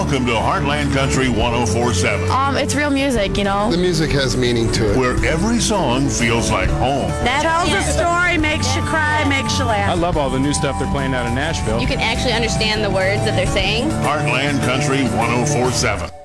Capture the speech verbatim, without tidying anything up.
Welcome to Heartland Country one oh four point seven. Um, it's real music, you know. The music has meaning to it. Where every song feels like home. That tells a story, makes you cry, makes you laugh. I love all the new stuff they're playing out in Nashville. You can actually understand the words that they're saying. Heartland Country one oh four point seven.